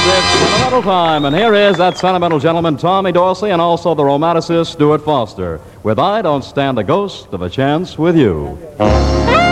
it's sentimental time, and here is that sentimental gentleman, Tommy Dorsey, and also the romanticist, Stuart Foster, with I Don't Stand a Ghost of a Chance with You.